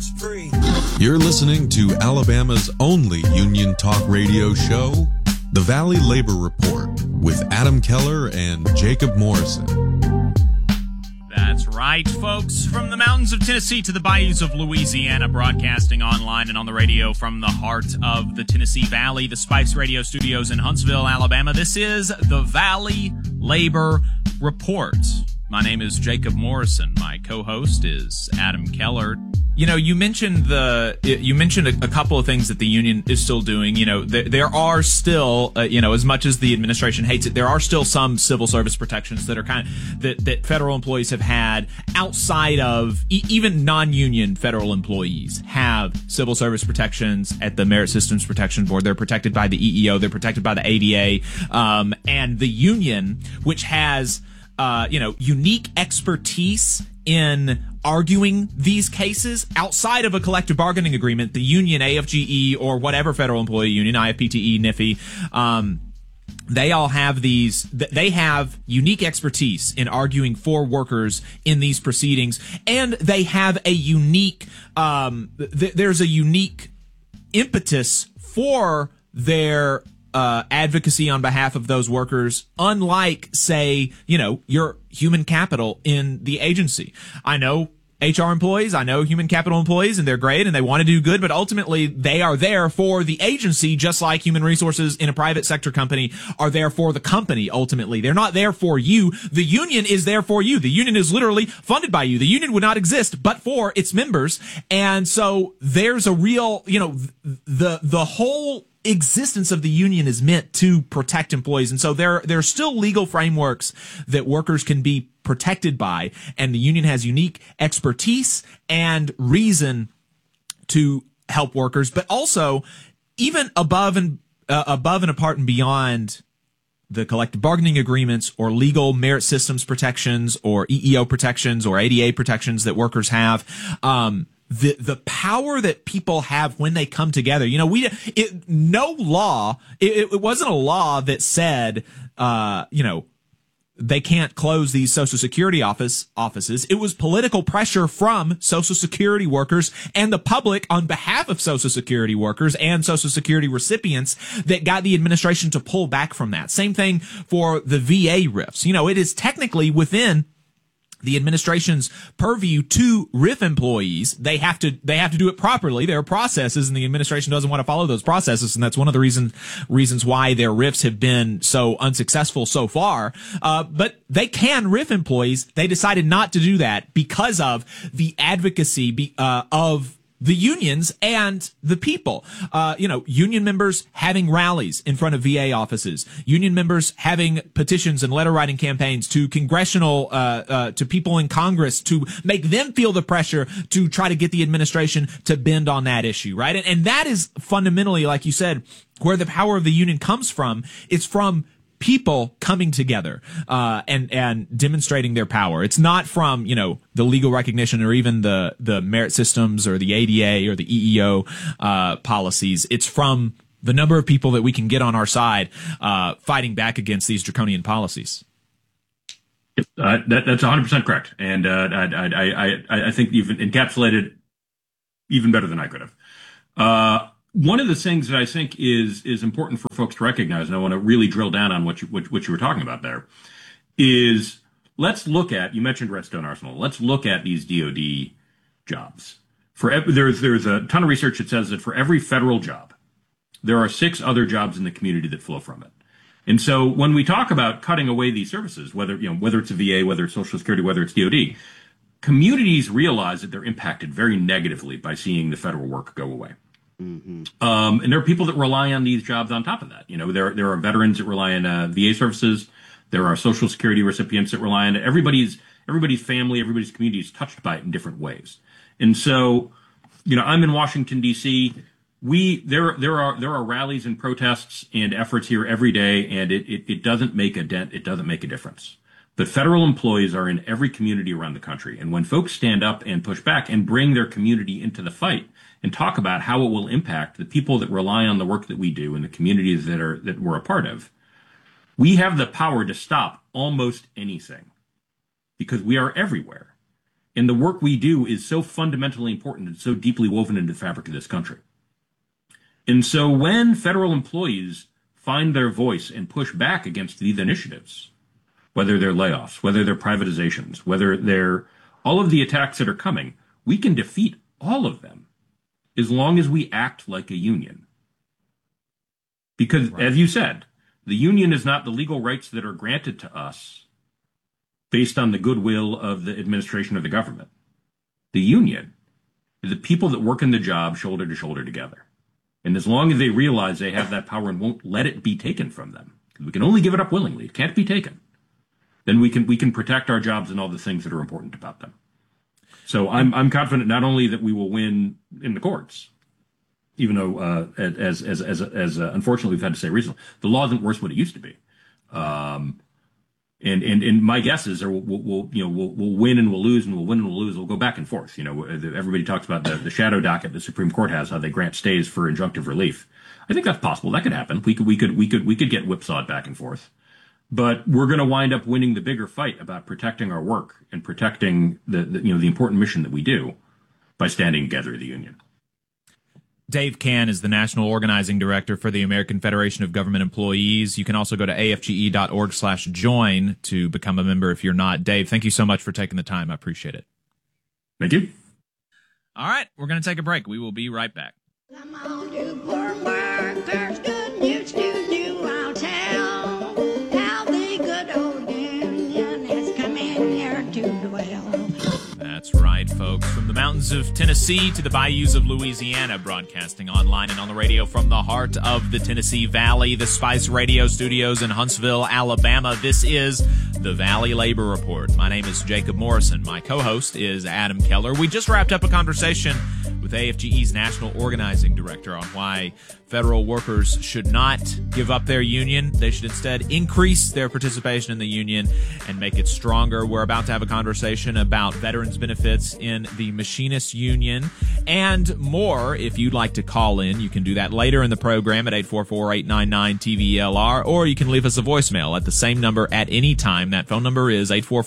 it's free. You're listening to Alabama's only union talk radio show, The Valley Labor Report, with Adam Keller and Jacob Morrison. That's right, folks. From the mountains of Tennessee to the bayous of Louisiana, broadcasting online and on the radio from the heart of the Tennessee Valley, the Spice Radio Studios in Huntsville, Alabama. This is The Valley Labor Report. My name is Jacob Morrison. My co-host is Adam Keller. You know, you mentioned a couple of things that the union is still doing. You know, there are still, as much as the administration hates it, there are still some civil service protections that are that federal employees have had outside of even non-union federal employees have civil service protections at the Merit Systems Protection Board. They're protected by the EEO. They're protected by the ADA, and the union, which has unique expertise in arguing these cases outside of a collective bargaining agreement. The union, AFGE, or whatever federal employee union, IFPTE, NIFI, they all have they have unique expertise in arguing for workers in these proceedings, and they have a unique, there's a unique impetus for their advocacy on behalf of those workers, unlike, say, your human capital in the agency. I know HR employees, I know human capital employees, and they're great and they want to do good, but ultimately they are there for the agency, just like human resources in a private sector company are there for the company. Ultimately, they're not there for you. The union is there for you. The union is literally funded by you. The union would not exist but for its members. And so there's a real, the whole existence of the union is meant to protect employees. And so there are still legal frameworks that workers can be protected by, and the union has unique expertise and reason to help workers, but also even above and apart and beyond the collective bargaining agreements or legal merit systems protections or EEO protections or ADA protections that workers have. The power that people have when they come together. It wasn't a law that said, they can't close these Social Security offices. It was political pressure from Social Security workers and the public on behalf of Social Security workers and Social Security recipients that got the administration to pull back from that. Same thing for the VA RIFs. It is technically within the administration's purview to RIF employees. They have to do it properly. There are processes, and the administration doesn't want to follow those processes, and that's one of the reasons why their RIFs have been so unsuccessful so far. But they can RIF employees. They decided not to do that because of the advocacy of the unions and the people. Union members having rallies in front of VA offices, union members having petitions and letter writing campaigns to congressional, to people in Congress to make them feel the pressure to try to get the administration to bend on that issue, right? And that is fundamentally, like you said, where the power of the union comes from. It's from people coming together and demonstrating their power. It's not from the legal recognition or even the merit systems or the ADA or the EEO policies. It's from the number of people that we can get on our side fighting back against these draconian policies. That's 100% correct, and I think you've encapsulated even better than I could have. One of the things that I think is important for folks to recognize, and I want to really drill down on what you were talking about there, is let's look at, you mentioned Redstone Arsenal, let's look at these DoD jobs. There's a ton of research that says that for every federal job, there are 6 other jobs in the community that flow from it. And so when we talk about cutting away these services, whether it's a VA, whether it's Social Security, whether it's DoD, communities realize that they're impacted very negatively by seeing the federal work go away. Mm-hmm. And there are people that rely on these jobs on top of that. There are veterans that rely on VA services. There are Social Security recipients that rely on it. Everybody's family, everybody's community is touched by it in different ways. And so, I'm in Washington, D.C. There are rallies and protests and efforts here every day, and it doesn't make a dent. It doesn't make a difference. But federal employees are in every community around the country. And when folks stand up and push back and bring their community into the fight and talk about how it will impact the people that rely on the work that we do and the communities that we're a part of, we have the power to stop almost anything because we are everywhere. And the work we do is so fundamentally important and so deeply woven into the fabric of this country. And so when federal employees find their voice and push back against these initiatives, whether they're layoffs, whether they're privatizations, whether they're all of the attacks that are coming, we can defeat all of them as long as we act like a union. Because, as you said, the union is not the legal rights that are granted to us based on the goodwill of the administration or the government. The union is the people that work in the job shoulder to shoulder together. And as long as they realize they have that power and won't let it be taken from them, we can only give it up willingly, it can't be taken, then we can protect our jobs and all the things that are important about them. So I'm confident not only that we will win in the courts, even though as unfortunately we've had to say recently, the law isn't worse what it used to be. And my guess is we'll win and we'll lose and we'll win and we'll lose. We'll go back and forth. Everybody talks about the shadow docket the Supreme Court has, how they grant stays for injunctive relief. I think that's possible. That could happen. We could get whipsawed back and forth. But we're going to wind up winning the bigger fight about protecting our work and protecting the important mission that we do by standing together as a union. Dave Cann is the National Organizing Director for the American Federation of Government Employees. You can also go to afge.org/join to become a member if you're not. Dave, thank you so much for taking the time. I appreciate it. Thank you. All right, we're going to take a break. We will be right back. Come on, do poor workers, good news to do. I'll tell how the good old union has come in here to dwell. That's right, folks. From the mountains of Tennessee to the bayous of Louisiana, broadcasting online and on the radio from the heart of the Tennessee Valley, the Spice Radio Studios in Huntsville, Alabama. This is the Valley Labor Report. My name is Jacob Morrison. My co-host is Adam Keller. We just wrapped up a conversation with AFGE's National Organizing Director on why federal workers should not give up their union. They should instead increase their participation in the union and make it stronger. We're about to have a conversation about veterans benefits in the Machinists Union and more. If you'd like to call in, you can do that later in the program at 844-899-TVLR, or you can leave us a voicemail at the same number at any time. That phone number is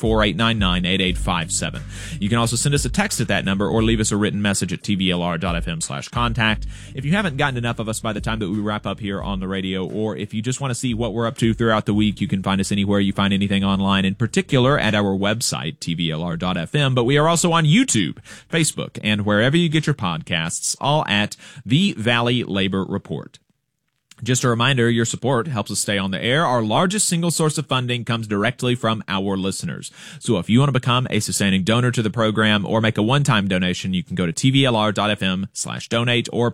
844-899-8857. You can also send us a text at that number or leave us a written message at tvlr.fm/contact. If you haven't gotten enough of us by the time that we wrap up here on the radio, or if you just want to see what we're up to throughout the week, you can find us anywhere you find anything online, in particular at our website, tvlr.fm. But we are also on YouTube, Facebook, and wherever you get your podcasts, all at The Valley Labor Report. Just a reminder, your support helps us stay on the air. Our largest single source of funding comes directly from our listeners. So if you want to become a sustaining donor to the program or make a one-time donation, you can go to tvlr.fm/donate or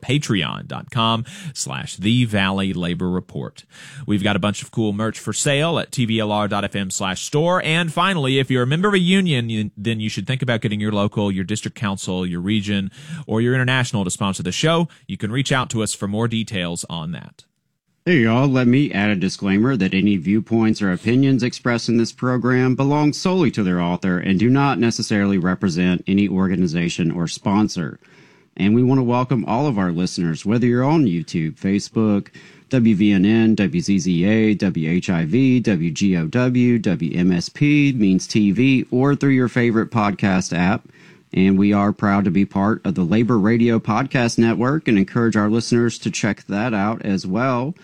patreon.com/The Valley Labor Report. We've got a bunch of cool merch for sale at tvlr.fm/store. And finally, if you're a member of a union, then you should think about getting your local, your district council, your region, or your international to sponsor the show. You can reach out to us for more details on that. Hey y'all, let me add a disclaimer that any viewpoints or opinions expressed in this program belong solely to their author and do not necessarily represent any organization or sponsor. And we want to welcome all of our listeners, whether you're on YouTube, Facebook, WVNN, WZZA, WHIV, WGOW, WMSP, Means TV, or through your favorite podcast app. And we are proud to be part of the Labor Radio Podcast Network and encourage our listeners to check that out as well.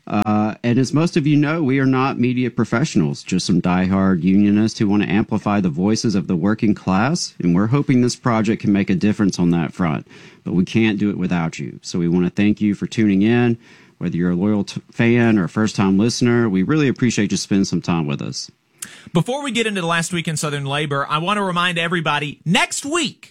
And as most of you know, we are not media professionals, just some diehard unionists who want to amplify the voices of the working class. And we're hoping this project can make a difference on that front. But we can't do it without you. So we want to thank you for tuning in. Whether you're a loyal fan or a first-time listener, we really appreciate you spending some time with us. Before we get into the last week in Southern labor, I want to remind everybody, next week,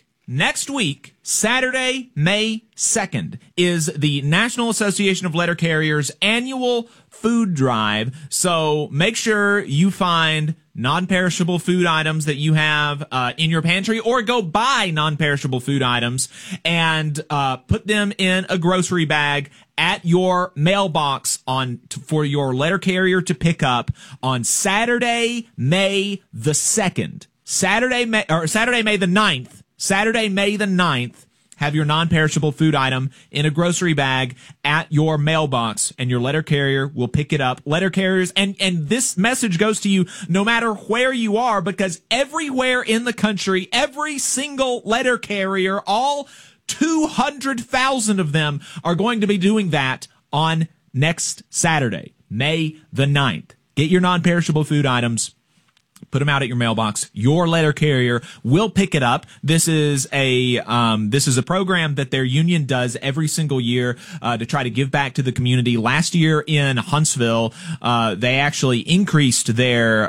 Saturday, May 2nd, is the National Association of Letter Carriers annual food drive. So make sure you find non-perishable food items that you have in your pantry, or go buy non-perishable food items and put them in a grocery bag at your mailbox for your letter carrier to pick up on Saturday, May the 2nd. Saturday, May the 9th. Saturday, May the 9th have your non-perishable food item in a grocery bag at your mailbox, and your letter carrier will pick it up. Letter carriers, and this message goes to you no matter where you are, because everywhere in the country, every single letter carrier, all 200,000 of them are going to be doing that on next Saturday, May the 9th. Get your non-perishable food items. Put them out at your mailbox. Your letter carrier will pick it up. This is a program that their union does every single year to try to give back to the community. Last year in Huntsville, they actually increased year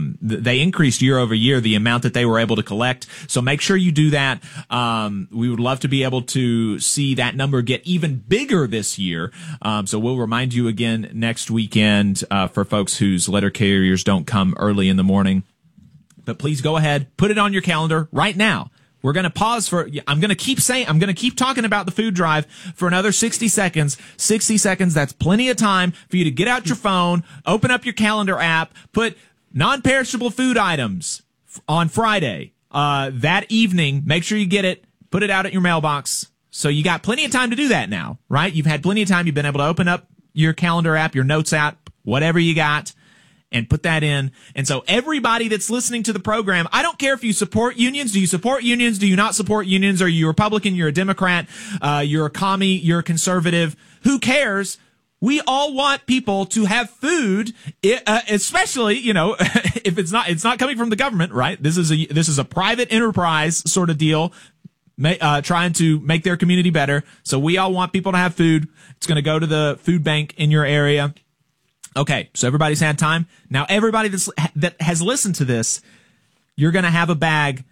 over year the amount that they were able to collect. So make sure you do that. We would love to be able to see that number get even bigger this year. So we'll remind you again next weekend for folks whose letter carriers don't come early in the morning. But please go ahead, put it on your calendar right now. We're going to pause I'm going to keep talking about the food drive for another 60 seconds. 60 seconds, that's plenty of time for you to get out your phone, open up your calendar app, put non-perishable food items on Friday. That evening, make sure you get it, put it out at your mailbox. So you got plenty of time to do that now, right? You've had plenty of time. You've been able to open up your calendar app, your notes app, whatever you got, and put that in. And so everybody that's listening to the program, I don't care if you support unions. Do you support unions? Do you not support unions? Are you a Republican? You're a Democrat? You're a commie? You're a conservative? Who cares? We all want people to have food, especially, if it's not coming from the government, right? This is a private enterprise sort of deal, trying to make their community better. So we all want people to have food. It's going to go to the food bank in your area. Okay, so everybody's had time. Now, everybody that has listened to this, you're going to have a bag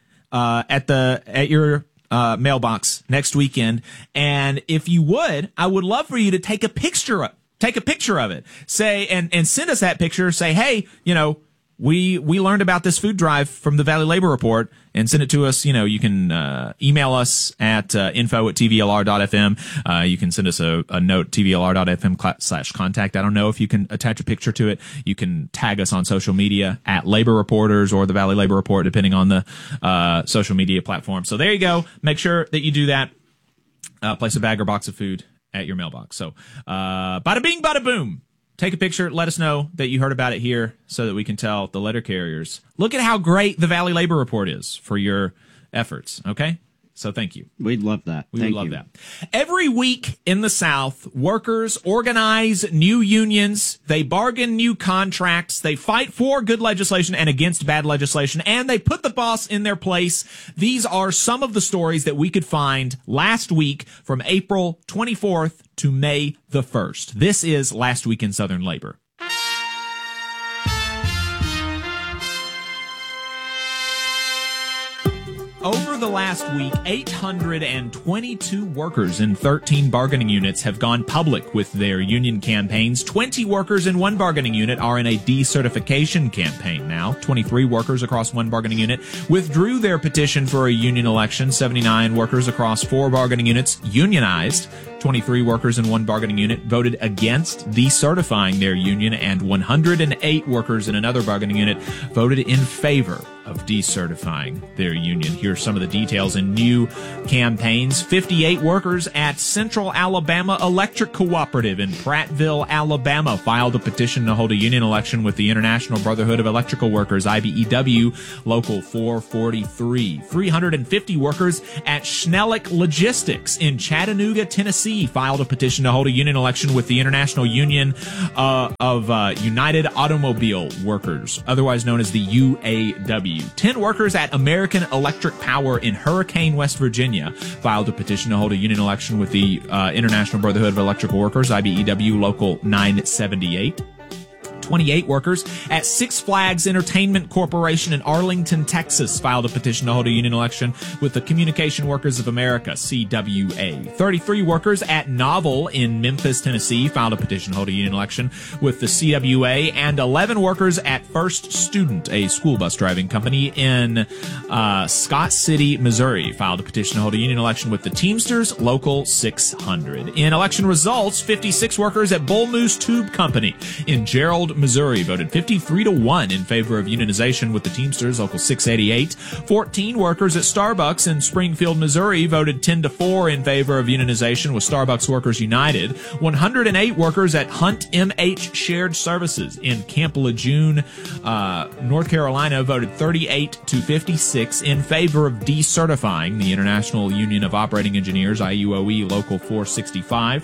at your mailbox next weekend. And if you would, I would love for you to take a picture of it. Say and send us that picture. Say, hey, we learned about this food drive from the Valley Labor Report, and send it to us. You can email us at info@tvlr.fm. You can send us a note, tvlr.fm/contact. I don't know if you can attach a picture to it. You can tag us on social media at Labor Reporters or the Valley Labor Report, depending on the social media platform. So there you go. Make sure that you do that. Place a bag or box of food at your mailbox. So bada bing, bada boom. Take a picture. Let us know that you heard about it here so that we can tell the letter carriers. Look at how great the Valley Labor Report is for your efforts. Okay? So thank you. We'd love that. We would love that. Every week in the South, workers organize new unions. They bargain new contracts. They fight for good legislation and against bad legislation. And they put the boss in their place. These are some of the stories that we could find last week from April 24th to May the 1st. This is Last Week in Southern Labor. Over the last week, 822 workers in 13 bargaining units have gone public with their union campaigns. 20 workers in one bargaining unit are in a decertification campaign now. 23 workers across one bargaining unit withdrew their petition for a union election. 79 workers across 4 bargaining units unionized. 23 workers in one bargaining unit voted against decertifying their union, and 108 workers in another bargaining unit voted in favor of decertifying their union. Here are some of the details in new campaigns. 58 workers at Central Alabama Electric Cooperative in Prattville, Alabama, filed a petition to hold a union election with the International Brotherhood of Electrical Workers, IBEW, Local 443. 350 workers at Schnellick Logistics in Chattanooga, Tennessee, filed a petition to hold a union election with the International Union of United Automobile Workers, otherwise known as the UAW. 10 workers at American Electric Power in Hurricane, West Virginia, filed a petition to hold a union election with the International Brotherhood of Electrical Workers, IBEW, Local 978. 28 workers at Six Flags Entertainment Corporation in Arlington, Texas, filed a petition to hold a union election with the Communication Workers of America, CWA. 33 workers at Novel in Memphis, Tennessee, filed a petition to hold a union election with the CWA, and 11 workers at First Student, a school bus driving company in Scott City, Missouri, filed a petition to hold a union election with the Teamsters, Local 600. In election results, 56 workers at Bull Moose Tube Company in Gerald, Missouri voted 53-1 in favor of unionization with the Teamsters, Local 688. 14 workers at Starbucks in Springfield, Missouri voted 10-4 in favor of unionization with Starbucks Workers United. 108 workers at Hunt MH Shared Services in Camp Lejeune, North Carolina voted 38-56 in favor of decertifying the International Union of Operating Engineers, IUOE, Local 465.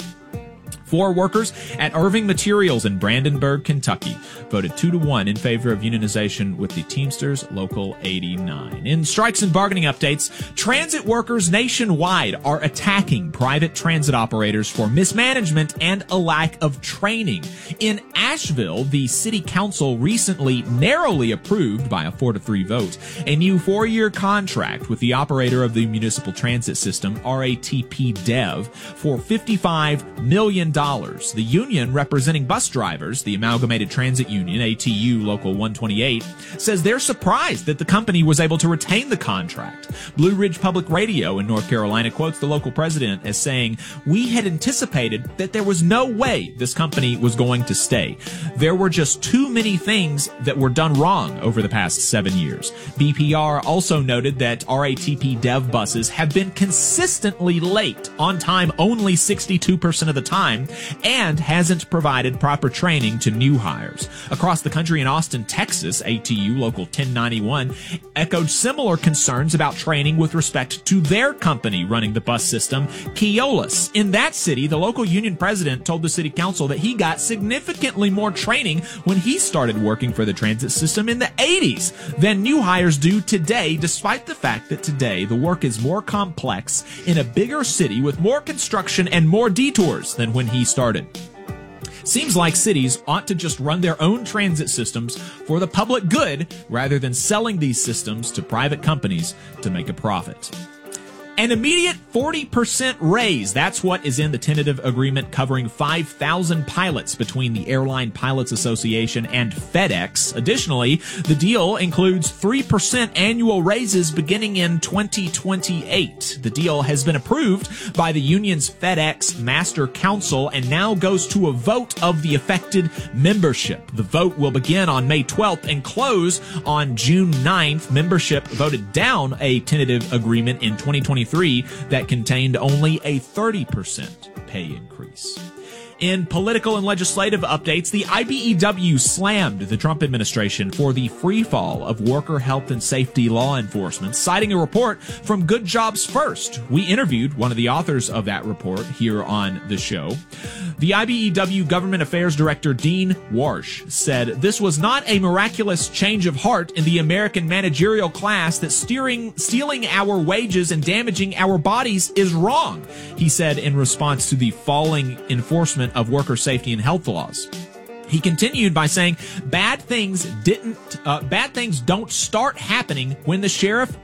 4 workers at Irving Materials in Brandenburg, Kentucky voted 2-1 in favor of unionization with the Teamsters, Local 89. In strikes and bargaining updates, transit workers nationwide are attacking private transit operators for mismanagement and a lack of training. In Asheville, the city council recently narrowly approved by a 4-3 vote a new 4-year contract with the operator of the municipal transit system, RATP Dev, for $55 million. The union representing bus drivers, the Amalgamated Transit Union, ATU Local 128, says they're surprised that the company was able to retain the contract. Blue Ridge Public Radio in North Carolina quotes the local president as saying, "We had anticipated that there was no way this company was going to stay. There were just too many things that were done wrong over the past 7 years." BPR also noted that RATP Dev buses have been consistently late, on time only 62% of the time, and hasn't provided proper training to new hires. Across the country in Austin, Texas, ATU Local 1091 echoed similar concerns about training with respect to their company running the bus system, Keolis. In that city, the local union president told the city council that he got significantly more training when he started working for the transit system in the 80s than new hires do today, despite the fact that today the work is more complex in a bigger city with more construction and more detours than when he started. Seems like cities ought to just run their own transit systems for the public good rather than selling these systems to private companies to make a profit. An immediate 40% raise. That's what is in the tentative agreement covering 5,000 pilots between the Airline Pilots Association and FedEx. Additionally, the deal includes 3% annual raises beginning in 2028. The deal has been approved by the union's FedEx Master Council and now goes to a vote of the affected membership. The vote will begin on May 12th and close on June 9th. Membership voted down a tentative agreement in 2023 that contained only a 30% pay increase. In political and legislative updates, the IBEW slammed the Trump administration for the free fall of worker health and safety law enforcement, citing a report from Good Jobs First. We interviewed one of the authors of that report here on the show. The IBEW Government Affairs Director Dean Warsh said this was not a miraculous change of heart in the American managerial class that stealing our wages and damaging our bodies is wrong, he said in response to the falling enforcement of worker safety and health laws. He continued by saying bad things don't start happening when the sheriff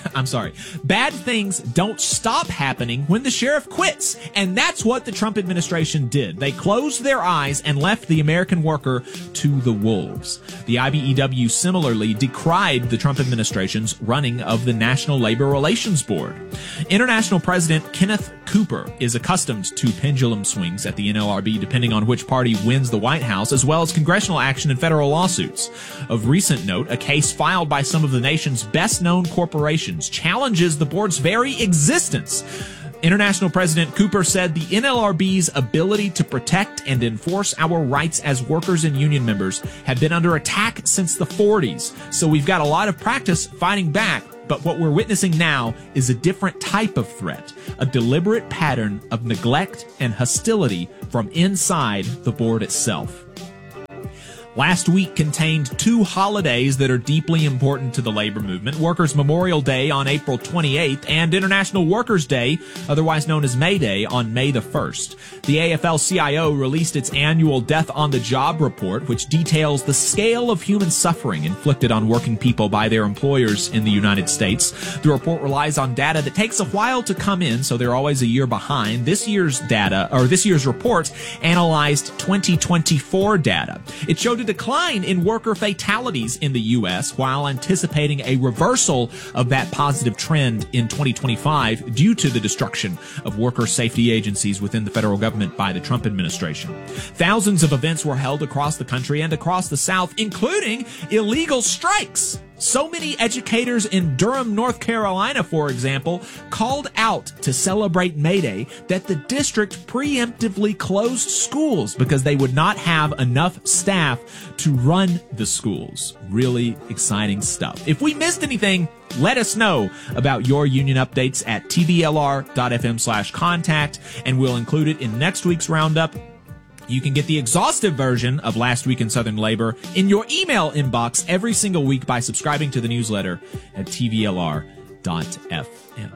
bad things don't stop happening when the sheriff quits. And that's what the Trump administration did. They closed their eyes and left the American worker to the wolves. The IBEW similarly decried the Trump administration's running of the National Labor Relations Board. International President Kenneth Cooper is accustomed to pendulum swings at the NLRB depending on which party wins the White House, as well as congressional action and federal lawsuits. Of recent note, a case filed by some of the nation's best-known corporations challenges the board's very existence. International President Cooper said the NLRB's ability to protect and enforce our rights as workers and union members have been under attack since the 40s, so we've got a lot of practice fighting back. But what we're witnessing now is a different type of threat, a deliberate pattern of neglect and hostility from inside the board itself. Last week contained 2 holidays that are deeply important to the labor movement: Workers' Memorial Day on April 28th and International Workers' Day, otherwise known as May Day, on May the 1st. The AFL-CIO released its annual Death on the Job report, which details the scale of human suffering inflicted on working people by their employers in the United States. The report relies on data that takes a while to come in, so they're always a year behind. This year's report analyzed 2024 data. It showed a decline in worker fatalities in the U.S. while anticipating a reversal of that positive trend in 2025 due to the destruction of worker safety agencies within the federal government by the Trump administration. Thousands of events were held across the country and across the South, including illegal strikes. So many educators in Durham, North Carolina, for example, called out to celebrate May Day that the district preemptively closed schools because they would not have enough staff to run the schools. Really exciting stuff. If we missed anything, let us know about your union updates at tvlr.fm/contact, and we'll include it in next week's roundup. You can get the exhaustive version of Last Week in Southern Labor in your email inbox every single week by subscribing to the newsletter at tvlr.fm.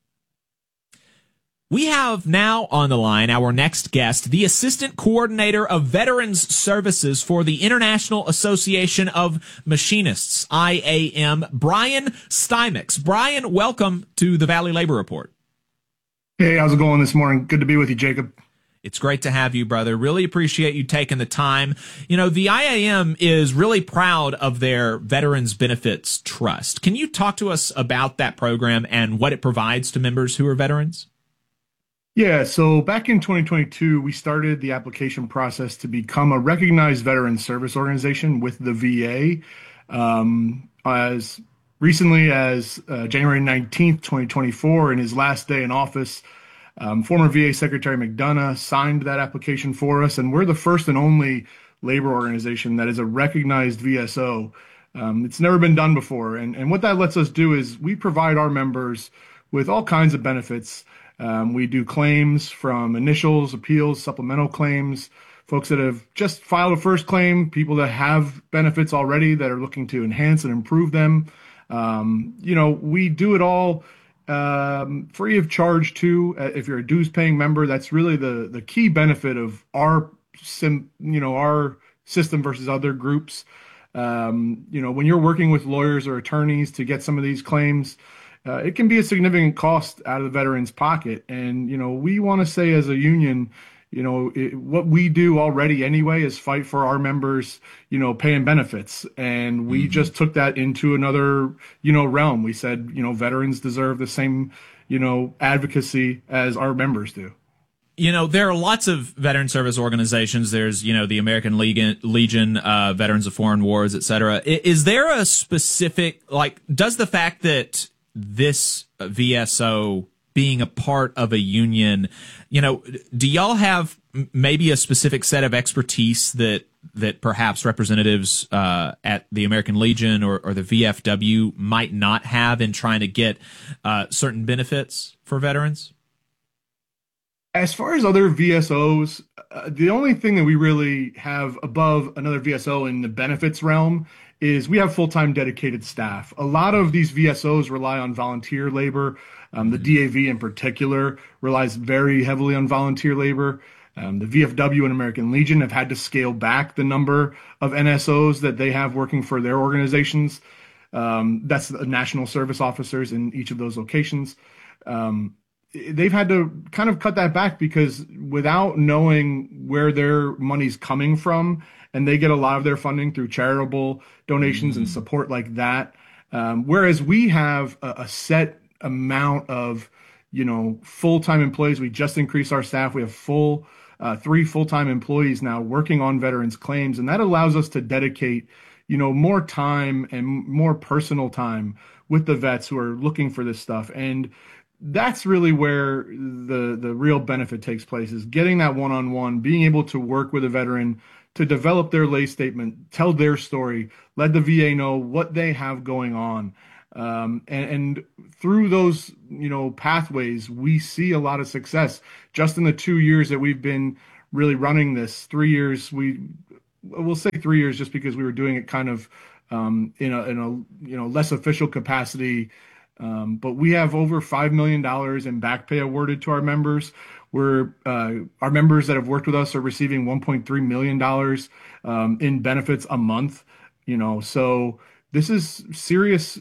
We have now on the line our next guest, the Assistant Coordinator of Veterans Services for the International Association of Machinists, IAM, Brian Stymix. Brian, welcome to the Valley Labor Report. Hey, how's it going this morning? Good to be with you, Jacob. It's great to have you, brother. Really appreciate you taking the time. You know, the IAM is really proud of their Veterans Benefits Trust. Can you talk to us about that program and what it provides to members who are veterans? Yeah, so back in 2022, we started the application process to become a recognized veteran service organization with the VA. As recently as January 19th, 2024, in his last day in office, former VA Secretary McDonough signed that application for us, and we're the first and only labor organization that is a recognized VSO. It's never been done before, and what that lets us do is we provide our members with all kinds of benefits. We do claims from initials, appeals, supplemental claims, folks that have just filed a first claim, people that have benefits already that are looking to enhance and improve them. We do it all free of charge too. If you're a dues paying member, that's really the key benefit of our system versus other groups. When you're working with lawyers or attorneys to get some of these claims, it can be a significant cost out of the veteran's pocket. And, we want to say as a union, what we do already anyway is fight for our members, paying benefits. And we just took that into another, realm. We said, veterans deserve the same, advocacy as our members do. There are lots of veteran service organizations. There's, the American Legion, Veterans of Foreign Wars, et cetera. Is there a specific, does the fact that this VSO being a part of a union, do y'all have maybe a specific set of expertise that perhaps representatives at the American Legion or the VFW might not have in trying to get certain benefits for veterans? As far as other VSOs, the only thing that we really have above another VSO in the benefits realm is we have full-time dedicated staff. A lot of these VSOs rely on volunteer labor. The DAV in particular relies very heavily on volunteer labor. The VFW and American Legion have had to scale back the number of NSOs that they have working for their organizations. That's the national service officers in each of those locations. They've had to kind of cut that back because without knowing where their money's coming from, and they get a lot of their funding through charitable donations and support like that. Whereas we have a set amount of, full-time employees. We just increased our staff. We have 3 full-time employees now working on veterans claims. And that allows us to dedicate, more time and more personal time with the vets who are looking for this stuff. And that's really where the real benefit takes place, is getting that one-on-one, being able to work with a veteran to develop their lay statement, tell their story, let the VA know what they have going on. And through those, pathways, we see a lot of success. Just in the 2 years that we've been really running this, 3 years, we'll say 3 years just because we were doing it kind of in a less official capacity. But we have over $5 million in back pay awarded to our members. Our members that have worked with us are receiving $1.3 million in benefits a month. So this is serious,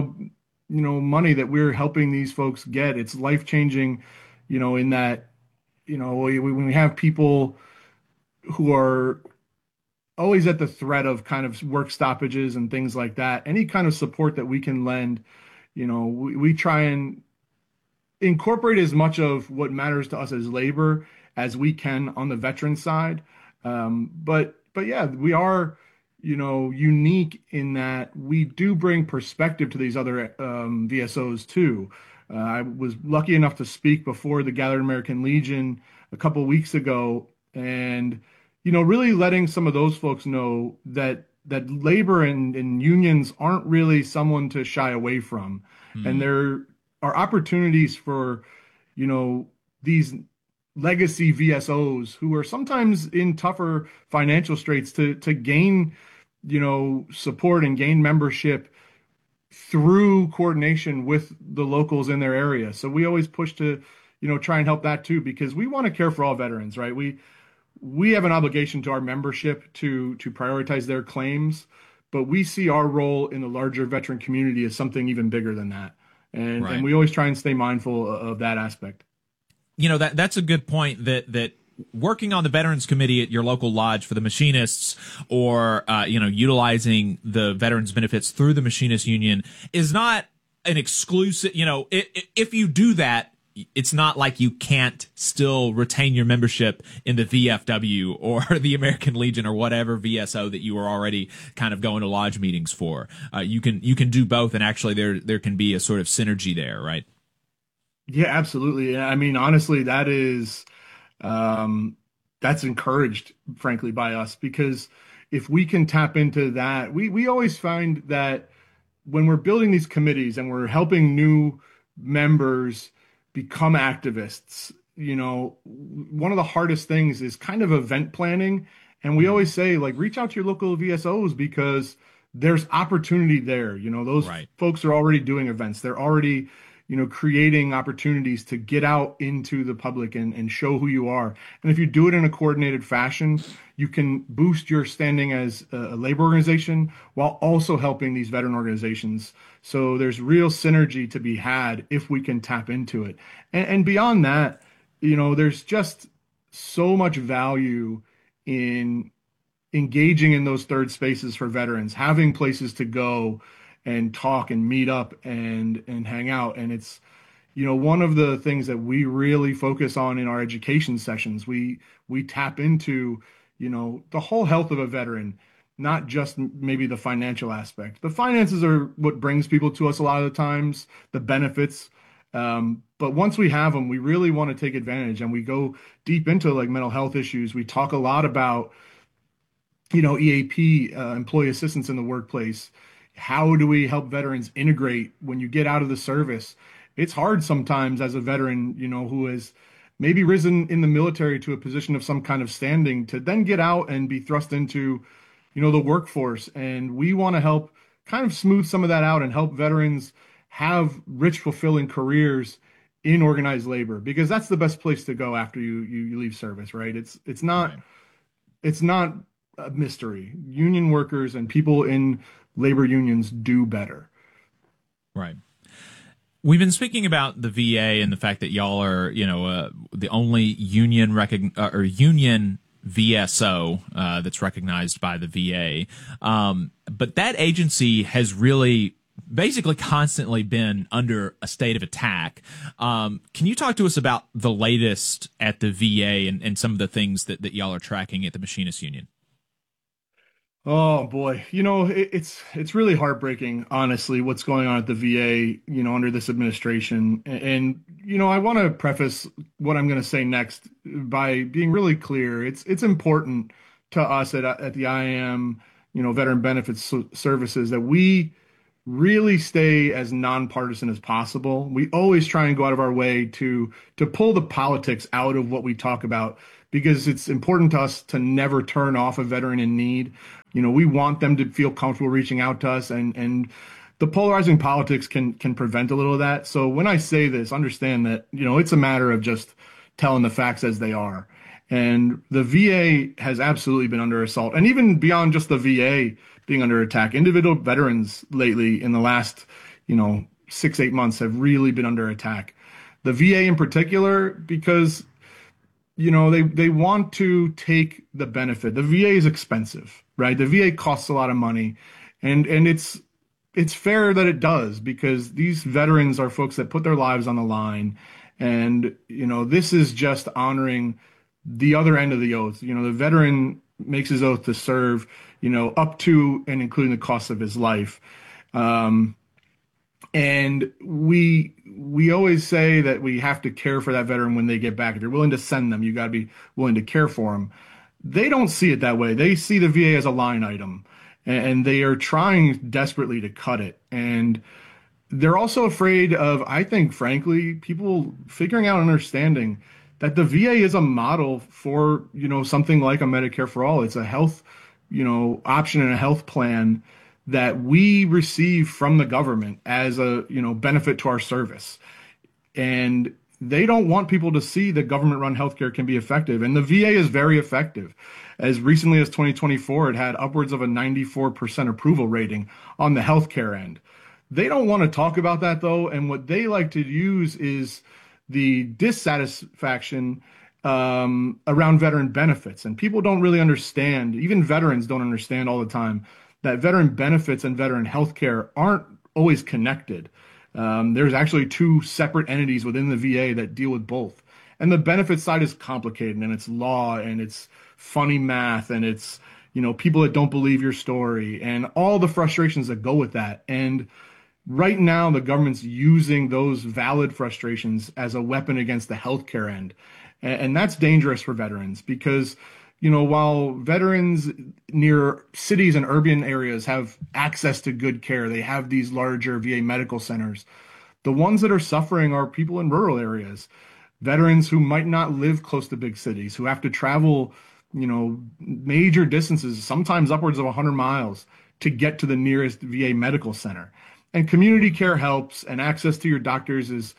money that we're helping these folks get. It's life changing, in that, when we have people who are always at the threat of kind of work stoppages and things like that. Any kind of support that we can lend, we try and incorporate as much of what matters to us as labor as we can on the veteran side. But yeah, we are, unique in that we do bring perspective to these other VSOs too. I was lucky enough to speak before the Gathered American Legion a couple of weeks ago, and really letting some of those folks know that labor and unions aren't really someone to shy away from, and there are opportunities for these legacy VSOs who are sometimes in tougher financial straits to gain support and gain membership through coordination with the locals in their area. So we always push to try and help that too, because we want to care for all veterans, right? We have an obligation to our membership to prioritize their claims, but we see our role in the larger veteran community as something even bigger than that. And we always try and stay mindful of that aspect. That's a good point, that working on the Veterans Committee at your local lodge for the machinists, or utilizing the veterans benefits through the Machinist Union is not an exclusive. If you do that, it's not like you can't still retain your membership in the VFW or the American Legion or whatever VSO that you are already kind of going to lodge meetings for. You can do both, and actually there can be a sort of synergy there, right? Yeah, absolutely. I mean, honestly, that is that's encouraged, frankly, by us, because if we can tap into that, we always find that when we're building these committees and we're helping new members become activists, one of the hardest things is kind of event planning. And we always say, like, reach out to your local VSOs because there's opportunity there. Those folks are already doing events. They're already creating opportunities to get out into the public and show who you are. And if you do it in a coordinated fashion, you can boost your standing as a labor organization while also helping these veteran organizations. So there's real synergy to be had if we can tap into it. And beyond that, there's just so much value in engaging in those third spaces for veterans, having places to go and talk and meet up and hang out. And it's, one of the things that we really focus on in our education sessions. We tap into, the whole health of a veteran, not just maybe the financial aspect. The finances are what brings people to us a lot of the times, the benefits. But once we have them, we really want to take advantage, and we go deep into like mental health issues. We talk a lot about, EAP, employee assistance in the workplace. How do we help veterans integrate when you get out of the service? It's hard sometimes as a veteran, who has maybe risen in the military to a position of some kind of standing, to then get out and be thrust into, the workforce. And we want to help kind of smooth some of that out and help veterans have rich, fulfilling careers in organized labor, because that's the best place to go after you leave service, right? It's not a mystery. Union workers and people in labor unions do better. Right. We've been speaking about the VA and the fact that y'all are, the only union union VSO that's recognized by the VA. But that agency has really basically constantly been under a state of attack. Can you talk to us about the latest at the VA and some of the things that y'all are tracking at the Machinist Union? Oh boy, it's really heartbreaking, honestly, what's going on at the VA, under this administration. And I want to preface what I'm going to say next by being really clear. It's important to us at the IAM, Veteran Benefits Services, that we really stay as nonpartisan as possible. We always try and go out of our way to pull the politics out of what we talk about, because it's important to us to never turn off a veteran in need. We want them to feel comfortable reaching out to us, and the polarizing politics can prevent a little of that. So when I say this, understand that, it's a matter of just telling the facts as they are. And the VA has absolutely been under assault. And even beyond just the VA being under attack, individual veterans lately in the last, 6-8 months have really been under attack. The VA in particular, because they want to take the benefit. The VA is expensive, right? The VA costs a lot of money, and it's fair that it does, because these veterans are folks that put their lives on the line, and this is just honoring the other end of the oath. The veteran makes his oath to serve, up to and including the cost of his life. And we always say that we have to care for that veteran when they get back. If you're willing to send them, you got to be willing to care for them. They don't see it that way. They see the VA as a line item, and they are trying desperately to cut it. And they're also afraid of, I think, frankly, people figuring out and understanding that the VA is a model for, something like a Medicare for All. It's a health, option and a health plan that we receive from the government as a, benefit to our service. And they don't want people to see that government-run healthcare can be effective. And the VA is very effective. As recently as 2024, it had upwards of a 94% approval rating on the healthcare end. They don't want to talk about that, though. And what they like to use is the dissatisfaction around veteran benefits. And people don't really understand, even veterans don't understand all the time, that veteran benefits and veteran healthcare aren't always connected. There's actually two separate entities within the VA that deal with both. And the benefit side is complicated, and it's law, and it's funny math, and it's, people that don't believe your story, and all the frustrations that go with that. And right now, the government's using those valid frustrations as a weapon against the healthcare end. And that's dangerous for veterans, because while veterans near cities and urban areas have access to good care, they have these larger VA medical centers. The ones that are suffering are people in rural areas, veterans who might not live close to big cities, who have to travel, major distances, sometimes upwards of 100 miles to get to the nearest VA medical center. And community care helps, and access to your doctors is,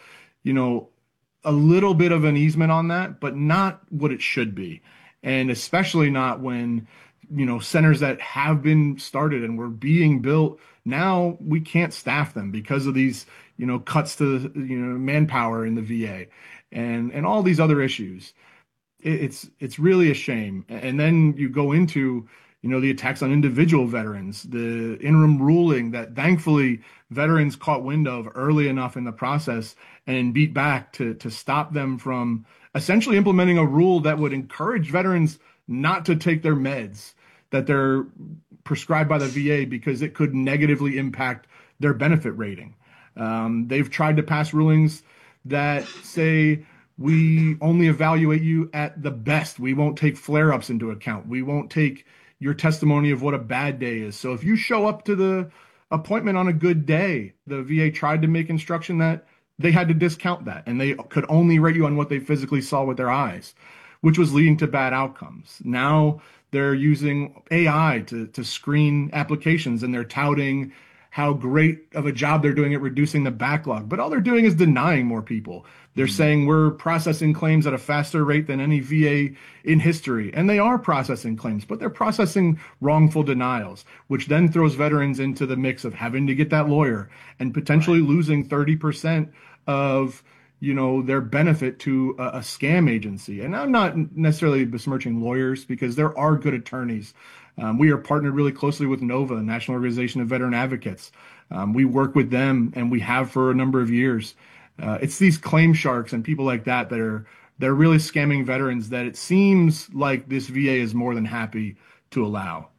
a little bit of an easement on that, but not what it should be. And especially not when, centers that have been started and were being built, now we can't staff them because of these, cuts to, manpower in the VA and all these other issues. It's really a shame. And then you go into, the attacks on individual veterans, the interim ruling that thankfully veterans caught wind of early enough in the process and beat back to stop them from essentially implementing a rule that would encourage veterans not to take their meds that they're prescribed by the VA because it could negatively impact their benefit rating. They've tried to pass rulings that say, we only evaluate you at the best. We won't take flare-ups into account. We won't take your testimony of what a bad day is. So if you show up to the appointment on a good day, the VA tried to make instruction that they had to discount that, and they could only rate you on what they physically saw with their eyes, which was leading to bad outcomes. Now they're using AI to screen applications, and they're touting how great of a job they're doing at reducing the backlog. But all they're doing is denying more people. They're saying we're processing claims at a faster rate than any VA in history. And they are processing claims, but they're processing wrongful denials, which then throws veterans into the mix of having to get that lawyer and potentially losing 30% of their benefit to a scam agency. And I'm not necessarily besmirching lawyers, because there are good attorneys. We are partnered really closely with NOVA, the National Organization of Veteran Advocates. We work with them, and we have for a number of years. It's these claim sharks and people like that they're really scamming veterans that it seems like this VA is more than happy to allow.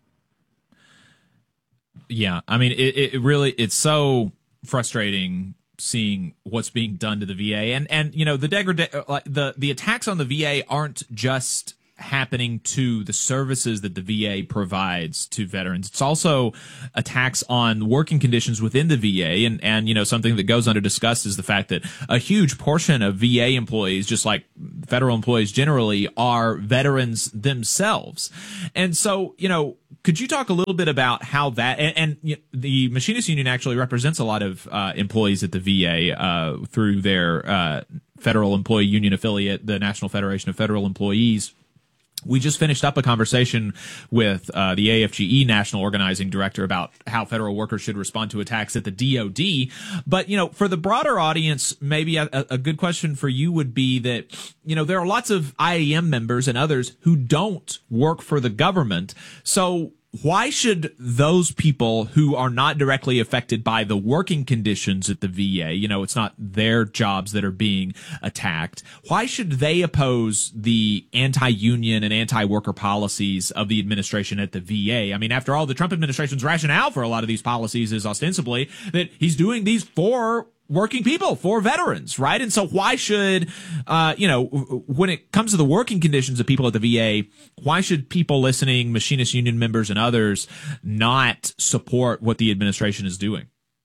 Yeah, I mean, it's so frustrating seeing what's being done to the VA, and the attacks on the VA aren't just happening to the services that the VA provides to veterans. It's also attacks on working conditions within the VA. And something that goes under discussed is the fact that a huge portion of VA employees, just like federal employees generally, are veterans themselves. And so, could you talk a little bit about how that, and the Machinists Union actually represents a lot of employees at the VA through their federal employee union affiliate, the National Federation of Federal Employees. We just finished up a conversation with the AFGE National Organizing Director about how federal workers should respond to attacks at the DoD. But, for the broader audience, maybe a good question for you would be that, there are lots of IAM members and others who don't work for the government. So why should those people who are not directly affected by the working conditions at the VA, it's not their jobs that are being attacked, why should they oppose the anti-union and anti-worker policies of the administration at the VA? I mean, after all, the Trump administration's rationale for a lot of these policies is ostensibly that he's doing these for working people, for veterans, right? And so why should, when it comes to the working conditions of people at the VA, why should people listening, machinist union members and others, not support what the administration is doing?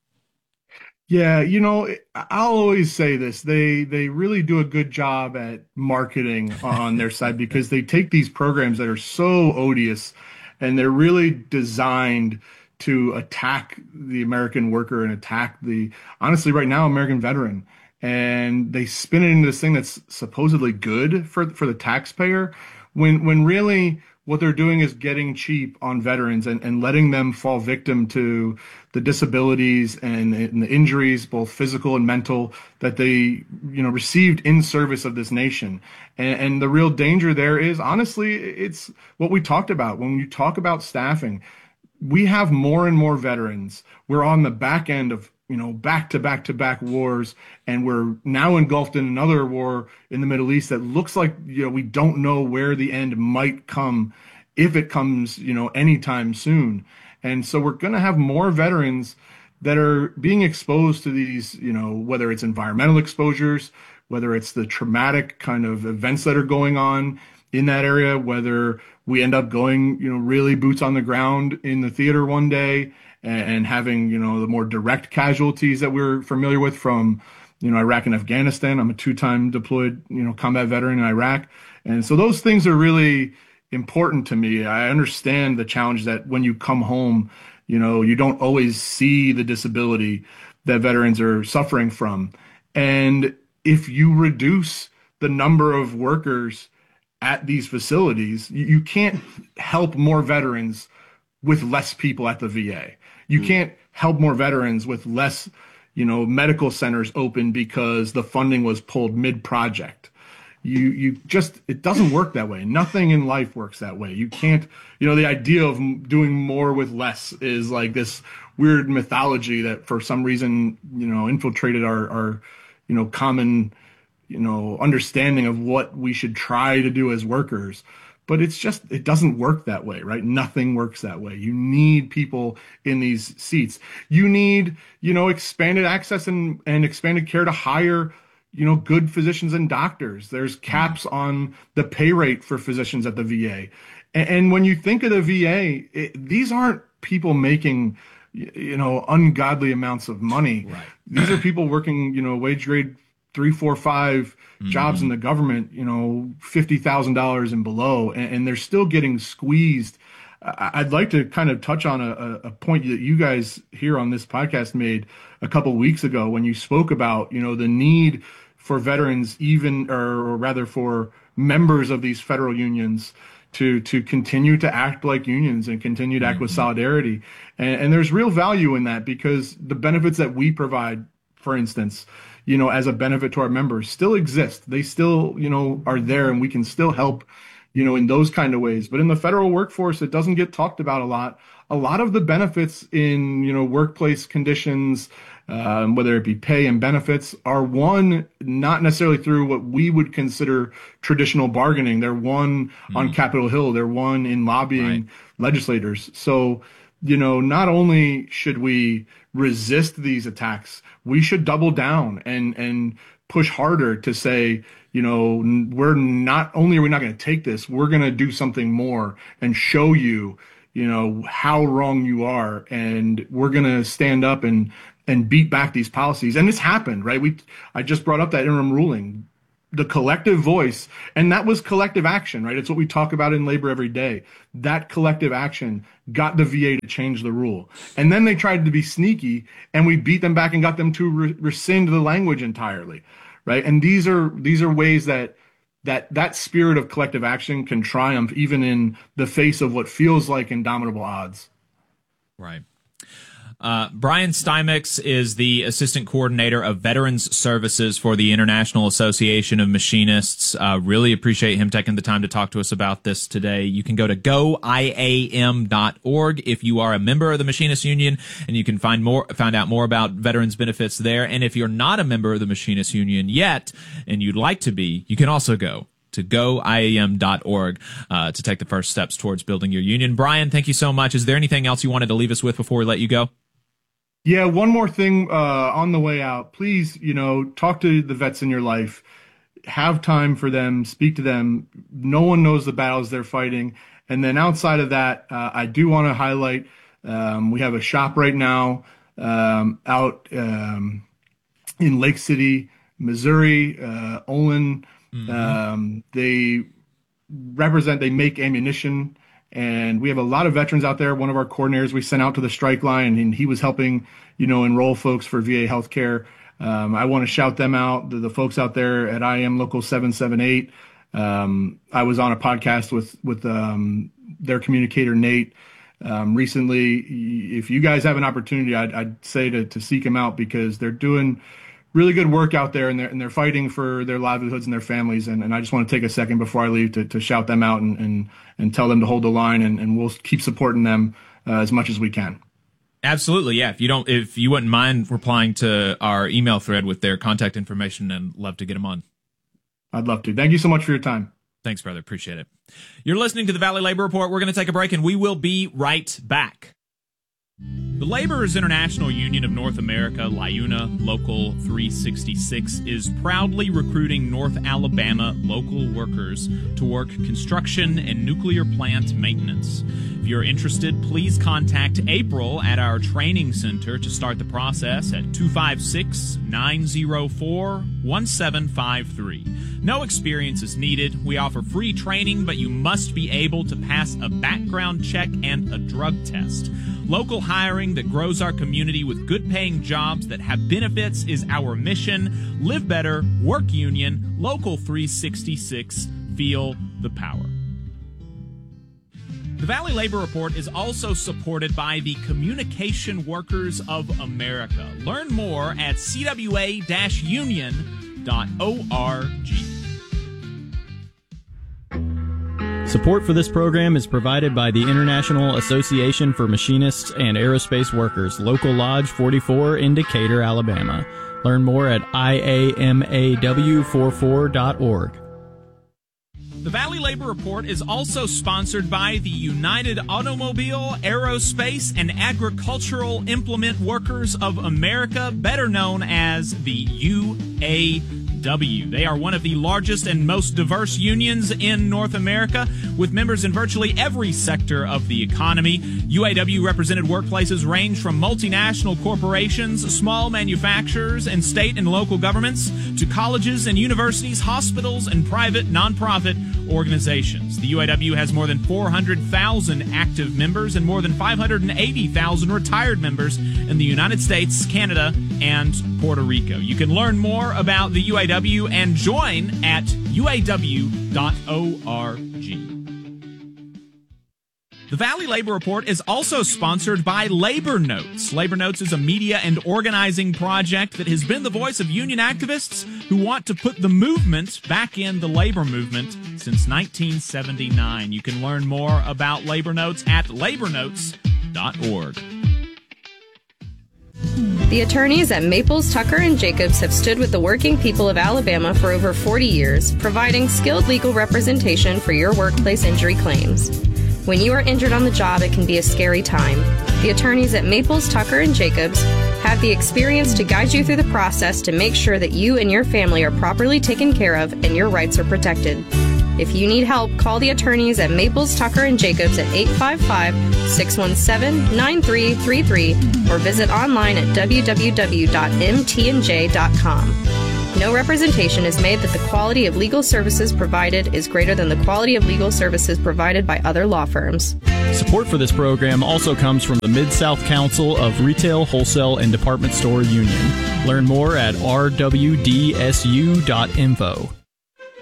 Yeah, I'll always say this. They really do a good job at marketing on their side because they take these programs that are so odious and they're really designed to attack the American worker and attack honestly, right now, American veteran. And they spin it into this thing that's supposedly good for the taxpayer, when really what they're doing is getting cheap on veterans and letting them fall victim to the disabilities and the injuries, both physical and mental, that they received in service of this nation. And the real danger there is, honestly, it's what we talked about when you talk about staffing. We have more and more veterans. We're on the back end of, back to back wars, and we're now engulfed in another war in the Middle East that looks like, we don't know where the end might come, if it comes, anytime soon. And so we're going to have more veterans that are being exposed to these, whether it's environmental exposures, whether it's the traumatic kind of events that are going on in that area, whether we end up going, really boots on the ground in the theater one day and having, the more direct casualties that we're familiar with from, Iraq and Afghanistan. I'm a 2-time deployed, combat veteran in Iraq. And so those things are really important to me. I understand the challenge that when you come home, you don't always see the disability that veterans are suffering from. And if you reduce the number of workers at these facilities, you can't help more veterans with less people at the VA. You can't help more veterans with less, medical centers open because the funding was pulled mid-project. It doesn't work that way. Nothing in life works that way. You can't, the idea of doing more with less is like this weird mythology that for some reason, infiltrated our common understanding of what we should try to do as workers. But it doesn't work that way, right? Nothing works that way. You need people in these seats. You need, expanded access and expanded care to hire, good physicians and doctors. There's caps on the pay rate for physicians at the VA. And when you think of the VA, these aren't people making, ungodly amounts of money. Right. These are people working, wage grade 3, 4, 5 jobs in the government, $50,000 and below, and they're still getting squeezed. I'd like to kind of touch on a point that you guys here on this podcast made a couple of weeks ago when you spoke about, the need for veterans, or rather for members of these federal unions to continue to act like unions and continue to act with solidarity. And there's real value in that because the benefits that we provide, for instance, as a benefit to our members still exist. They still, are there, and we can still help, in those kind of ways. But in the federal workforce, it doesn't get talked about a lot. A lot of the benefits in, workplace conditions, whether it be pay and benefits, are won not necessarily through what we would consider traditional bargaining. They're won on Capitol Hill. They're won in lobbying legislators. So, not only should we resist these attacks, we should double down and push harder to say, we're not only are we not going to take this, we're going to do something more and show you, how wrong you are. And we're going to stand up and beat back these policies. And it's happened, right? I just brought up that interim ruling, the collective voice, and that was collective action, right? It's what we talk about in labor every day. That collective action got the VA to change the rule. And then they tried to be sneaky, and we beat them back and got them to rescind the language entirely, right? And these are ways that that spirit of collective action can triumph even in the face of what feels like indomitable odds. Right. Brian Stymix is the Assistant Coordinator of Veterans Services for the International Association of Machinists. Really appreciate him taking the time to talk to us about this today. You can go to goiam.org if you are a member of the Machinists Union, and you can find out more about veterans benefits there. And if you're not a member of the Machinists Union yet, and you'd like to be, you can also go to goiam.org to take the first steps towards building your union. Brian, thank you so much. Is there anything else you wanted to leave us with before we let you go? Yeah, one more thing on the way out. Please, talk to the vets in your life. Have time for them. Speak to them. No one knows the battles they're fighting. And then outside of that, I do want to highlight we have a shop right now out in Lake City, Missouri, Olin. They make ammunition. And we have a lot of veterans out there. One of our coordinators we sent out to the strike line, and he was helping, enroll folks for VA healthcare. I want to shout them out, the folks out there at IAM Local 778. I was on a podcast with their communicator, Nate, recently. If you guys have an opportunity, I'd say to seek them out, because they're doing really good work out there, and they're fighting for their livelihoods and their families. And I just want to take a second before I leave to shout them out and tell them to hold the line, and we'll keep supporting them as much as we can. Absolutely, yeah. If you wouldn't mind replying to our email thread with their contact information, I'd love to get them on. I'd love to. Thank you so much for your time. Thanks, brother. Appreciate it. You're listening to the Valley Labor Report. We're going to take a break, and we will be right back. The Laborers International Union of North America, LIUNA Local 366, is proudly recruiting North Alabama local workers to work construction and nuclear plant maintenance. If you're interested, please contact April at our training center to start the process at 256-904-1753. No experience is needed. We offer free training, but you must be able to pass a background check and a drug test. Local hiring that grows our community with good-paying jobs that have benefits is our mission. Live better, work union, Local 366, feel the power. The Valley Labor Report is also supported by the Communication Workers of America. Learn more at cwa-union.org. Support for this program is provided by the International Association for Machinists and Aerospace Workers, Local Lodge 44 in Decatur, Alabama. Learn more at iamaw44.org. The Valley Labor Report is also sponsored by the United Automobile, Aerospace, and Agricultural Implement Workers of America, better known as the UAW. They are one of the largest and most diverse unions in North America, with members in virtually every sector of the economy. UAW-represented workplaces range from multinational corporations, small manufacturers, and state and local governments, to colleges and universities, hospitals, and private nonprofit organizations. The UAW has more than 400,000 active members and more than 580,000 retired members in the United States, Canada, and Puerto Rico. You can learn more about the UAW and join at uaw.org. The Valley Labor Report is also sponsored by Labor Notes. Labor Notes is a media and organizing project that has been the voice of union activists who want to put the movement back in the labor movement since 1979. You can learn more about Labor Notes at labornotes.org. The attorneys at Maples, Tucker & Jacobs have stood with the working people of Alabama for over 40 years, providing skilled legal representation for your workplace injury claims. When you are injured on the job, it can be a scary time. The attorneys at Maples, Tucker & Jacobs have the experience to guide you through the process to make sure that you and your family are properly taken care of and your rights are protected. If you need help, call the attorneys at Maples, Tucker & Jacobs at 855-617-9333 or visit online at www.mtnj.com. No representation is made that the quality of legal services provided is greater than the quality of legal services provided by other law firms. Support for this program also comes from the Mid-South Council of Retail, Wholesale, and Department Store Union. Learn more at rwdsu.info.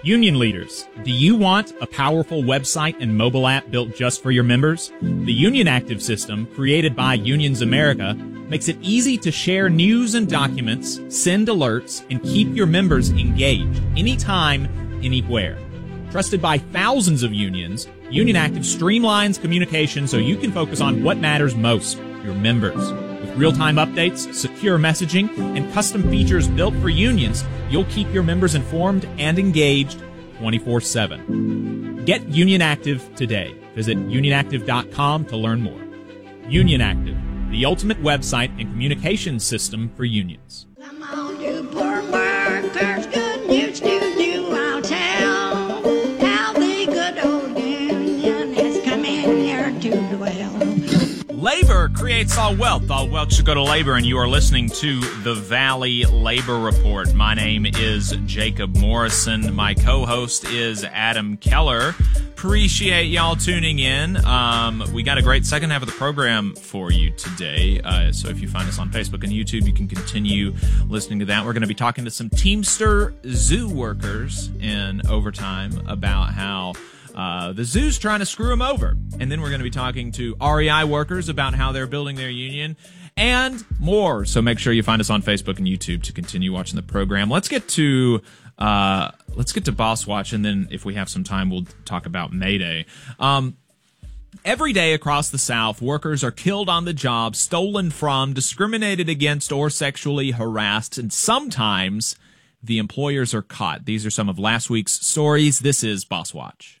Union leaders, do you want a powerful website and mobile app built just for your members? The Union Active system, created by Unions America, makes it easy to share news and documents, send alerts, and keep your members engaged anytime, anywhere. Trusted by thousands of unions, Union Active streamlines communication so you can focus on what matters most, your members. With real-time updates, secure messaging, and custom features built for unions, you'll keep your members informed and engaged 24/7. Get Union Active today. Visit unionactive.com to learn more. Union Active, the ultimate website and communication system for unions. Come on, you poor workers, good news to you I'll tell. How the good old union has come in here to dwell. Labor creates all wealth. All wealth should go to labor, and you are listening to the Valley Labor Report. My name is Jacob Morrison. My co-host is Adam Keller. Appreciate y'all tuning in. We got a great second half of the program for you today. So if you find us on Facebook and YouTube, you can continue listening to that. We're going to be talking to some Teamster zoo workers in overtime about how the zoo's trying to screw them over. And then we're going to be talking to REI workers about how they're building their union and more. So make sure you find us on Facebook and YouTube to continue watching the program. Let's get to Boss Watch, and then if we have some time, we'll talk about May Day. Every day across the South, workers are killed on the job, stolen from, discriminated against, or sexually harassed, and sometimes the employers are caught. These are some of last week's stories. This is Boss Watch.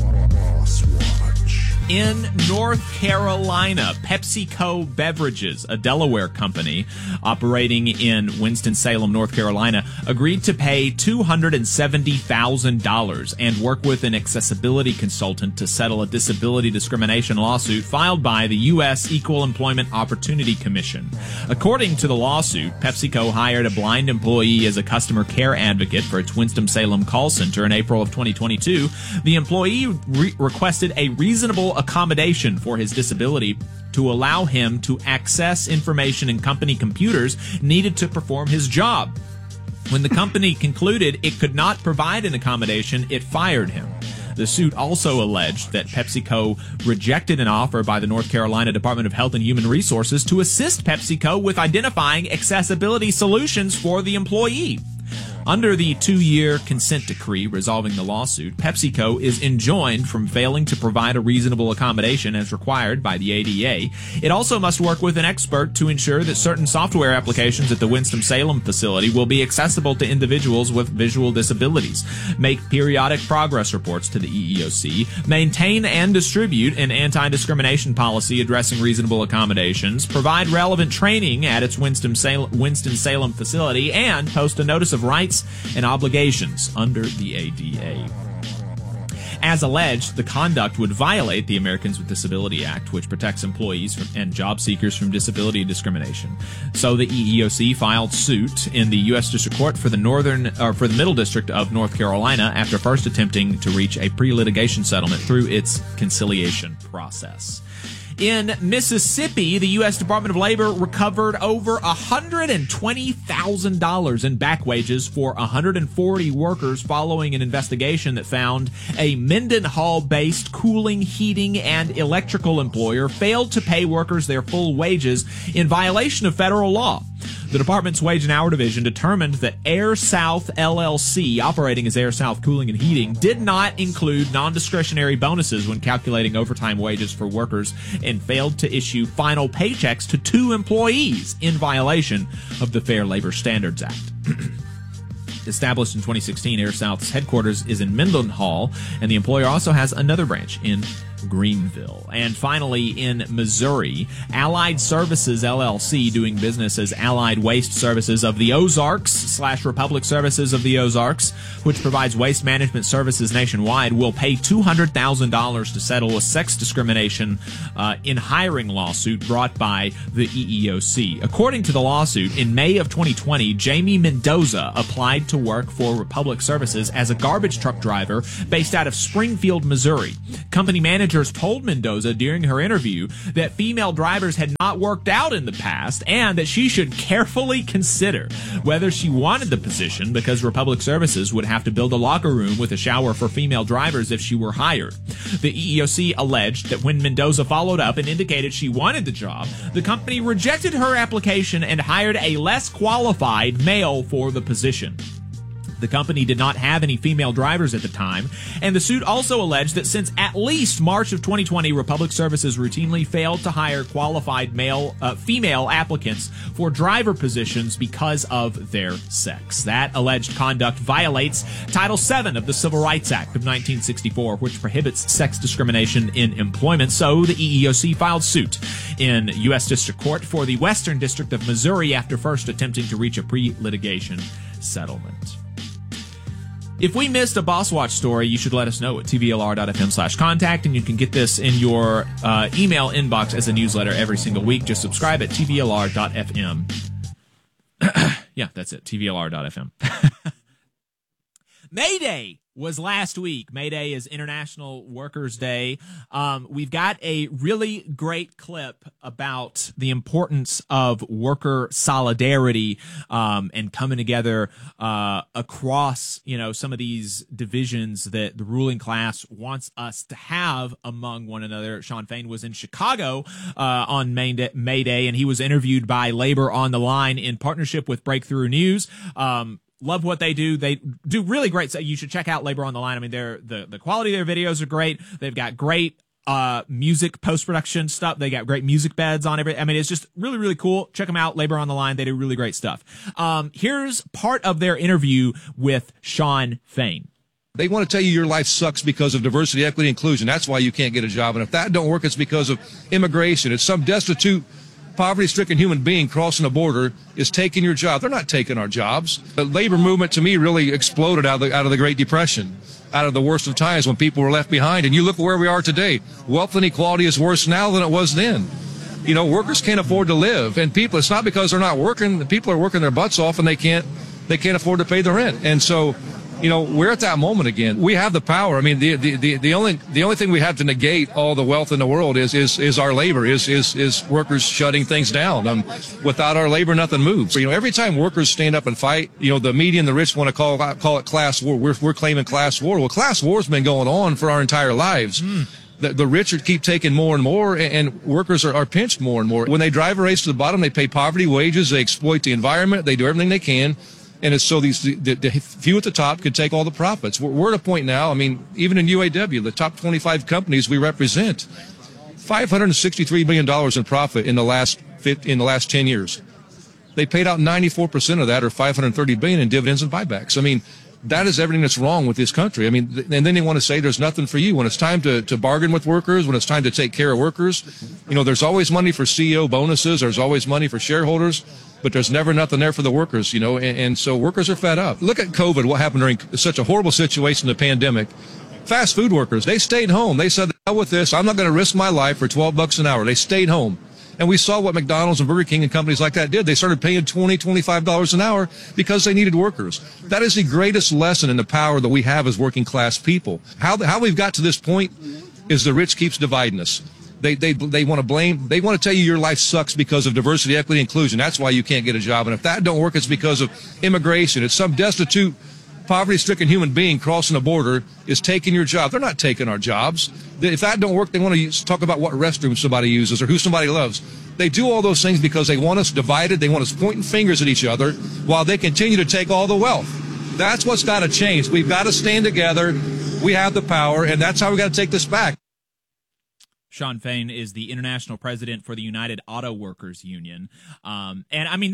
In North Carolina, PepsiCo Beverages, a Delaware company operating in Winston-Salem, North Carolina, agreed to pay $270,000 and work with an accessibility consultant to settle a disability discrimination lawsuit filed by the U.S. Equal Employment Opportunity Commission. According to the lawsuit, PepsiCo hired a blind employee as a customer care advocate for its Winston-Salem call center in April of 2022. The employee requested a reasonable accommodation for his disability to allow him to access information in company computers needed to perform his job. When the company concluded it could not provide an accommodation, it fired him. The suit also alleged that PepsiCo rejected an offer by the North Carolina Department of Health and Human Resources to assist PepsiCo with identifying accessibility solutions for the employee. Under the 2-year consent decree resolving the lawsuit, PepsiCo is enjoined from failing to provide a reasonable accommodation as required by the ADA. It also must work with an expert to ensure that certain software applications at the Winston-Salem facility will be accessible to individuals with visual disabilities, make periodic progress reports to the EEOC, maintain and distribute an anti-discrimination policy addressing reasonable accommodations, provide relevant training at its Winston-Salem facility, and post a notice of rights and obligations under the ADA. As alleged, the conduct would violate the Americans with Disability Act, which protects employees and job seekers from disability discrimination. So the EEOC filed suit in the U.S. District Court for the Middle District of North Carolina after first attempting to reach a pre-litigation settlement through its conciliation process. In Mississippi, the U.S. Department of Labor recovered over $120,000 in back wages for 140 workers following an investigation that found a Mendenhall-based cooling, heating, and electrical employer failed to pay workers their full wages in violation of federal law. The department's Wage and Hour Division determined that Air South LLC, operating as Air South Cooling and Heating, did not include non-discretionary bonuses when calculating overtime wages for workers and failed to issue final paychecks to 2 employees in violation of the Fair Labor Standards Act. Established in 2016, Air South's headquarters is in Mendenhall, and the employer also has another branch in Greenville. And finally, in Missouri, Allied Services LLC, doing business as Allied Waste Services of the Ozarks / Republic Services of the Ozarks, which provides waste management services nationwide, will pay $200,000 to settle a sex discrimination in hiring lawsuit brought by the EEOC. According to the lawsuit, in May of 2020, Jamie Mendoza applied to work for Republic Services as a garbage truck driver based out of Springfield, Missouri. Company manager managers told Mendoza during her interview that female drivers had not worked out in the past and that she should carefully consider whether she wanted the position because Republic Services would have to build a locker room with a shower for female drivers if she were hired. The EEOC alleged that when Mendoza followed up and indicated she wanted the job, the company rejected her application and hired a less qualified male for the position. The company did not have any female drivers at the time, and the suit also alleged that since at least March of 2020, Republic Services routinely failed to hire qualified female applicants for driver positions because of their sex. That alleged conduct violates Title VII of the Civil Rights Act of 1964, which prohibits sex discrimination in employment. So the EEOC filed suit in U.S. District Court for the Western District of Missouri after first attempting to reach a pre-litigation settlement. If we missed a Boss Watch story, you should let us know at tvlr.fm/contact, and you can get this in your email inbox as a newsletter every single week. Just subscribe at tvlr.fm. Yeah, that's it, tvlr.fm. May Day was last week. May Day is International Workers' Day. We've got a really great clip about the importance of worker solidarity and coming together across, some of these divisions that the ruling class wants us to have among one another. Shawn Fain was in Chicago on May Day, and he was interviewed by Labor on the Line in partnership with Breakthrough News. Love what they do. They do really great. So you should check out Labor on the Line. I mean, the quality of their videos are great. They've got great music post-production stuff. They got great music beds on everything. I mean, it's just really, really cool. Check them out. Labor on the Line. They do really great stuff. Here's part of their interview with Shawn Fain. They want to tell you your life sucks because of diversity, equity, inclusion. That's why you can't get a job. And if that don't work, it's because of immigration. It's some destitute, poverty-stricken human being crossing a border is taking your job. They're not taking our jobs. The labor movement, to me, really exploded out of the Great Depression, out of the worst of times when people were left behind. And you look where we are today. Wealth inequality is worse now than it was then. Workers can't afford to live. And people, it's not because they're not working. The people are working their butts off and they can't afford to pay the rent. And so, we're at that moment again. We have the power. I mean, the only thing we have to negate all the wealth in the world is our labor, is workers shutting things down. Without our labor, nothing moves. Every time workers stand up and fight, the media and the rich want to call it class war. We're claiming class war. Well, class war's been going on for our entire lives. The rich keep taking more and more, and workers are pinched more and more. When they drive a race to the bottom, they pay poverty wages, they exploit the environment, they do everything they can. And it's so the few at the top can take all the profits. We're at a point now, I mean, even in UAW, the top 25 companies we represent, $563 million in profit in the last 10 years. They paid out 94% of that, or $530 billion in dividends and buybacks. I mean, that is everything that's wrong with this country. I mean, and then they want to say there's nothing for you. When it's time to bargain with workers, when it's time to take care of workers, there's always money for CEO bonuses, there's always money for shareholders, but there's never nothing there for the workers, and so workers are fed up. Look at COVID, what happened during such a horrible situation, the pandemic. Fast food workers, they stayed home. They said, hell with this, I'm not going to risk my life for $12 an hour. They stayed home. And we saw what McDonald's and Burger King and companies like that did. They started paying $20, $25 an hour because they needed workers. That is the greatest lesson in the power that we have as working class people. How we've got to this point is the rich keeps dividing us. They want to blame. They want to tell you your life sucks because of diversity, equity, inclusion. That's why you can't get a job. And if that don't work, it's because of immigration. It's some destitute, poverty-stricken human being crossing a border is taking your job. They're not taking our jobs. If that don't work, they want to talk about what restroom somebody uses or who somebody loves. They do all those things because they want us divided. They want us pointing fingers at each other while they continue to take all the wealth. That's what's got to change. We've got to stand together. We have the power, and that's how we got to take this back. Shawn Fain is the international president for the United Auto Workers Union. And I mean,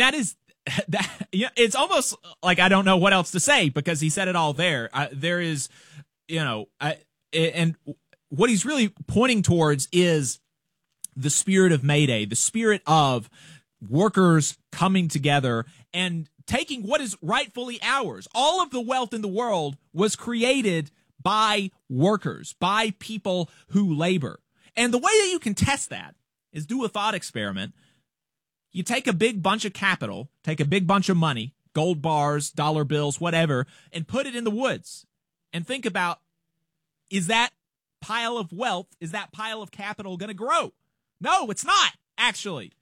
it's almost like I don't know what else to say because he said it all there. There is, and what he's really pointing towards is the spirit of May Day, the spirit of workers coming together and taking what is rightfully ours. All of the wealth in the world was created by workers, by people who labor. And the way that you can test that is do a thought experiment. You take a big bunch of capital, take a big bunch of money, gold bars, dollar bills, whatever, and put it in the woods. And think about, is that pile of wealth, is that pile of capital going to grow? No, it's not, actually.